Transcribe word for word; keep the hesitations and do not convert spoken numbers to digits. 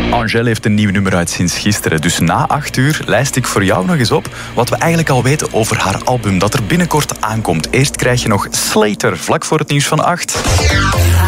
Angèle heeft een nieuw nummer uit sinds gisteren. Dus na acht uur lijst ik voor jou nog eens op wat we eigenlijk al weten over haar album dat er binnenkort aankomt. Eerst krijg je nog Slater, vlak voor het nieuws van acht.